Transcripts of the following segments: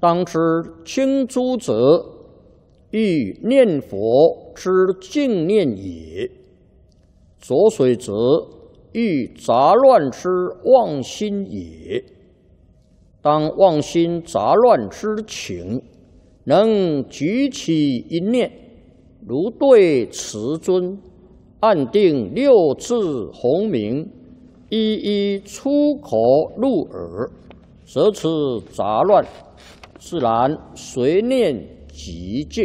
当知清诸者，欲念佛之净念也；浊水则欲杂乱之妄心也。当妄心杂乱之情，能举起一念，如对慈尊，按定六字洪名，一一出口入耳，则此杂乱自然随念即净。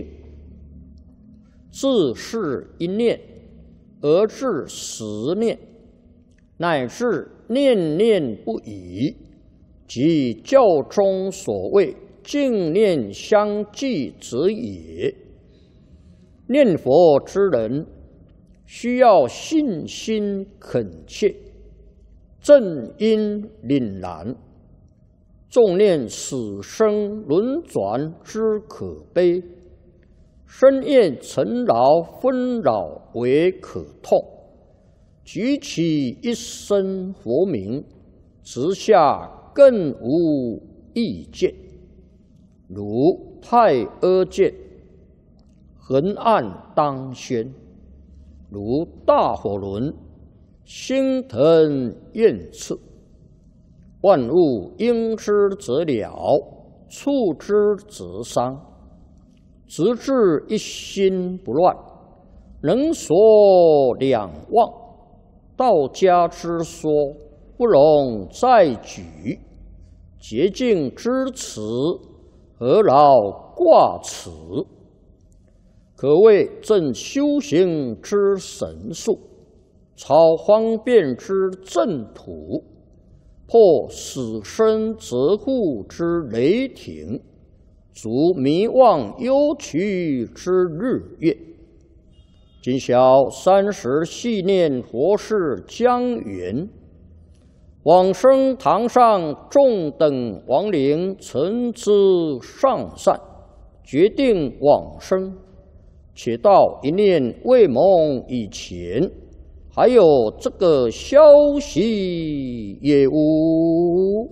自是一念而至十念，乃至念念不已，即教中所谓净念相继者也。念佛之人，需要信心恳切，正因凛然，重念死生轮转之可悲，深厌尘劳纷扰为可痛，举起一声佛名，直下更无意见，如太阿见，横按当宣，如大火轮，星腾焰炽。万物应之则了，触之则伤，直至一心不乱，能所两忘。道家之说，不容再举。洁净之词，何劳挂齿？可谓正修行之神术，超方便之正途，破死生责护之雷霆，足迷妄忧屈之日月。今宵30系念佛事将圆，往生堂上众等亡灵诚知上善，决定往生。且到一念未蒙以前，还有这个消息也无。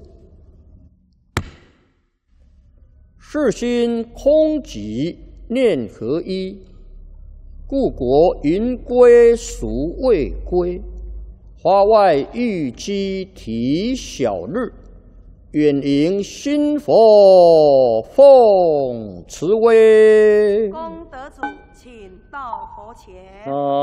世心空寂，念合一，故国云归孰未归？花外玉鸡啼晓日，远迎新佛奉慈威。 功德主，请到佛前。